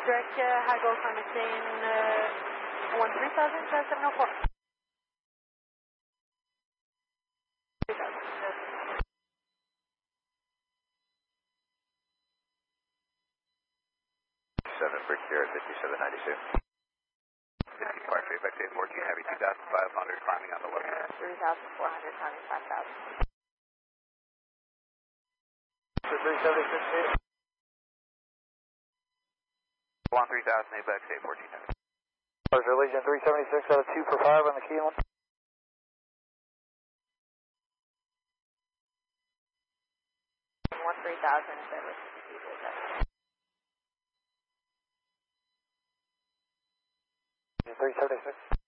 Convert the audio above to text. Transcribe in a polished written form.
direct high goal from maintain 13,704. 7 for Sierra 5792. 50 Park Street, back to 14 Heavy 2,500, climbing on the look. 3,400, climbing 5,000. 376. 3008, back to 14 Heavy. Roger, Legion 376 out of 2 for 5 on the Keelan. One 3,000, that was 376.